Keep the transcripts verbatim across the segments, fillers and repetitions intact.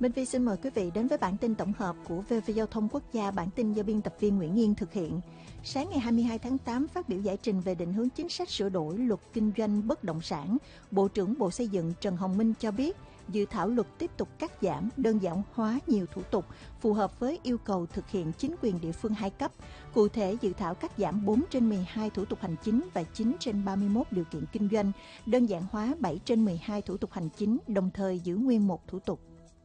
Minh Phi xin mời quý vị đến với bản tin tổng hợp của vê vê Giao thông Quốc gia. Bản tin do biên tập viên Nguyễn Nghiên thực hiện. Sáng ngày hai mươi hai tháng tám, phát biểu giải trình về định hướng chính sách sửa đổi luật kinh doanh bất động sản, Bộ trưởng Bộ Xây dựng Trần Hồng Minh cho biết, dự thảo luật tiếp tục cắt giảm, đơn giản hóa nhiều thủ tục, phù hợp với yêu cầu thực hiện chính quyền địa phương hai cấp. Cụ thể, dự thảo cắt giảm bốn trên mười hai thủ tục hành chính và chín trên ba mươi mốt điều kiện kinh doanh, đơn giản hóa bảy trên mười hai thủ tục hành chính, đồng thời giữ nguyên một thủ tục.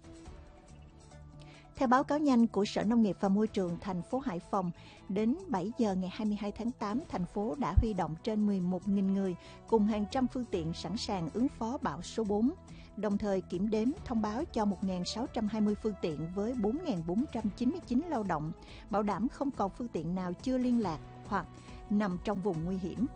Theo báo cáo nhanh của Sở Nông nghiệp và Môi trường thành phố Hải Phòng, đến bảy giờ ngày hai mươi hai tháng tám, thành phố đã huy động trên mười một nghìn người cùng hàng trăm phương tiện sẵn sàng ứng phó bão số bốn, đồng thời kiểm đếm thông báo cho một nghìn sáu trăm hai mươi phương tiện với bốn nghìn bốn trăm chín mươi chín lao động, bảo đảm không còn phương tiện nào chưa liên lạc hoặc nằm trong vùng nguy hiểm.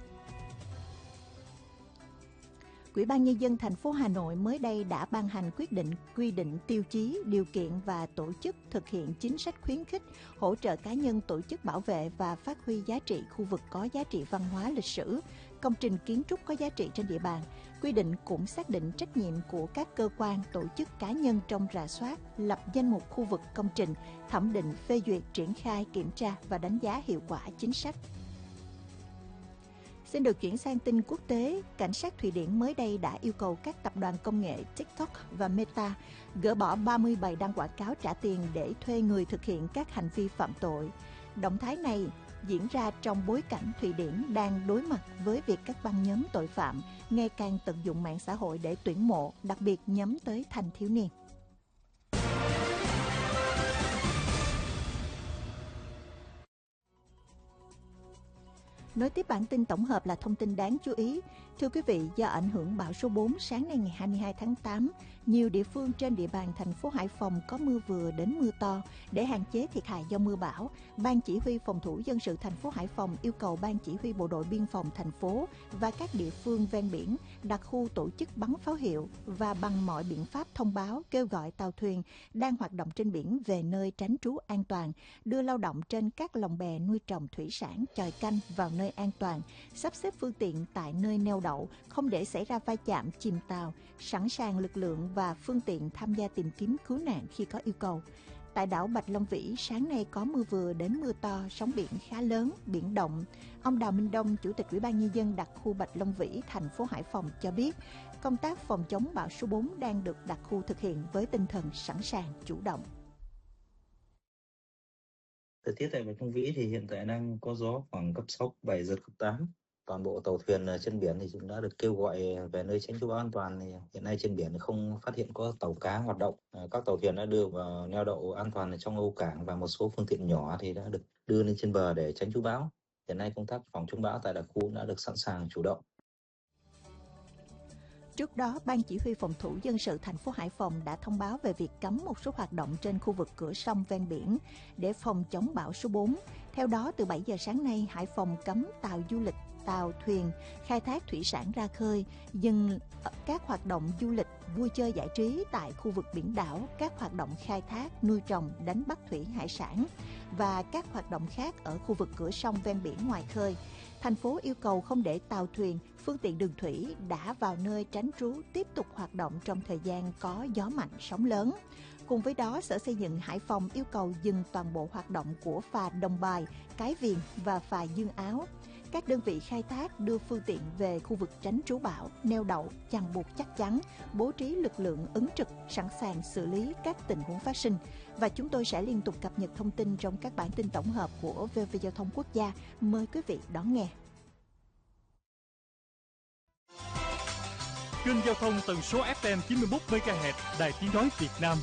Ủy ban Nhân dân thành phố Hà Nội mới đây đã ban hành quyết định quy định tiêu chí, điều kiện và tổ chức thực hiện chính sách khuyến khích, hỗ trợ cá nhân tổ chức bảo vệ và phát huy giá trị khu vực có giá trị văn hóa lịch sử, công trình kiến trúc có giá trị trên địa bàn. Quy định cũng xác định trách nhiệm của các cơ quan, tổ chức cá nhân trong rà soát, lập danh mục khu vực công trình, thẩm định, phê duyệt, triển khai, kiểm tra và đánh giá hiệu quả chính sách. Xin được chuyển sang tin quốc tế, cảnh sát Thụy Điển mới đây đã yêu cầu các tập đoàn công nghệ TikTok và Meta gỡ bỏ ba mươi bài đăng quảng cáo trả tiền để thuê người thực hiện các hành vi phạm tội. Động thái này diễn ra trong bối cảnh Thụy Điển đang đối mặt với việc các băng nhóm tội phạm ngày càng tận dụng mạng xã hội để tuyển mộ, đặc biệt nhắm tới thanh thiếu niên. Nối tiếp bản tin tổng hợp là thông tin đáng chú ý. Thưa quý vị, do ảnh hưởng bão số bốn, sáng nay ngày hai mươi hai tháng tám, nhiều địa phương trên địa bàn thành phố Hải Phòng có mưa vừa đến mưa to. Để hạn chế thiệt hại do mưa bão, Ban Chỉ huy Phòng thủ dân sự thành phố Hải Phòng yêu cầu Ban Chỉ huy Bộ đội Biên phòng thành phố và các địa phương ven biển đặc khu tổ chức bắn pháo hiệu và bằng mọi biện pháp thông báo kêu gọi tàu thuyền đang hoạt động trên biển về nơi tránh trú an toàn, đưa lao động trên các lồng bè nuôi trồng thủy sản, chòi canh vào nơi an toàn, sắp xếp phương tiện tại nơi neo đậu, không để xảy ra va chạm, chìm tàu, sẵn sàng lực lượng và phương tiện tham gia tìm kiếm cứu nạn khi có yêu cầu. Tại đảo Bạch Long Vĩ, sáng nay có mưa vừa đến mưa to, sóng biển khá lớn, biển động. Ông Đào Minh Đông, Chủ tịch Ủy ban Nhân dân đặc khu Bạch Long Vĩ, thành phố Hải Phòng cho biết, công tác phòng chống bão số bốn đang được đặc khu thực hiện với tinh thần sẵn sàng, chủ động. Thời tiết tại Bạch Long Vĩ thì hiện tại đang có gió khoảng cấp sáu, bảy, giật cấp tám. Toàn bộ tàu thuyền trên biển thì cũng đã được kêu gọi về nơi tránh trú bão an toàn. Thì hiện nay trên biển không phát hiện có tàu cá hoạt động. Các tàu thuyền đã đưa vào neo đậu an toàn trong âu cảng và một số phương tiện nhỏ thì đã được đưa lên trên bờ để tránh trú bão. Hiện nay công tác phòng chống bão tại đặc khu đã được sẵn sàng chủ động. Trước đó, Ban Chỉ huy Phòng thủ dân sự thành phố Hải Phòng đã thông báo về việc cấm một số hoạt động trên khu vực cửa sông ven biển để phòng chống bão số bốn. Theo đó, từ bảy giờ sáng nay, Hải Phòng cấm tàu du lịch, tàu thuyền khai thác thủy sản ra khơi, dừng các hoạt động du lịch, vui chơi giải trí tại khu vực biển đảo, các hoạt động khai thác, nuôi trồng, đánh bắt thủy hải sản và các hoạt động khác ở khu vực cửa sông ven biển ngoài khơi. Thành phố yêu cầu không để tàu thuyền, phương tiện đường thủy đã vào nơi tránh trú tiếp tục hoạt động trong thời gian có gió mạnh, sóng lớn. Cùng với đó, Sở Xây dựng Hải Phòng yêu cầu dừng toàn bộ hoạt động của phà Đồng Bài, Cái Viền và phà Dương Áo. Các đơn vị khai thác đưa phương tiện về khu vực tránh trú bão, neo đậu, chằng buộc chắc chắn, bố trí lực lượng ứng trực, sẵn sàng xử lý các tình huống phát sinh. Và chúng tôi sẽ liên tục cập nhật thông tin trong các bản tin tổng hợp của vê vê Giao thông Quốc gia. Mời quý vị đón nghe. Kênh giao thông tần số ép em chín mươi mốt mê ga héc, Đài Tiếng nói Việt Nam.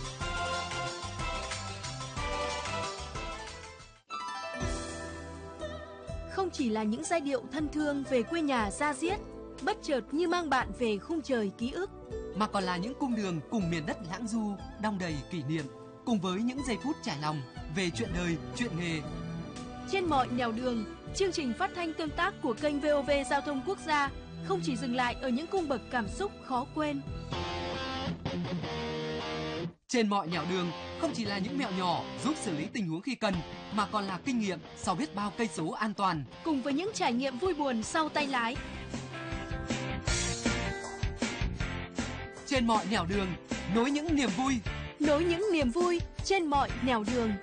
Không chỉ là những giai điệu thân thương về quê nhà da diết, bất chợt như mang bạn về khung trời ký ức, mà còn là những cung đường cùng miền đất lãng du, đong đầy kỷ niệm, cùng với những giây phút trải lòng về chuyện đời, chuyện nghề. Trên mọi nẻo đường, chương trình phát thanh tương tác của kênh vê o vê Giao thông Quốc gia không chỉ dừng lại ở những cung bậc cảm xúc khó quên. Trên mọi nẻo đường không chỉ là những mẹo nhỏ giúp xử lý tình huống khi cần, mà còn là kinh nghiệm sau biết bao cây số an toàn, cùng với những trải nghiệm vui buồn sau tay lái. Trên mọi nẻo đường nối những niềm vui, tiếp nối những niềm vui trên mọi nẻo đường.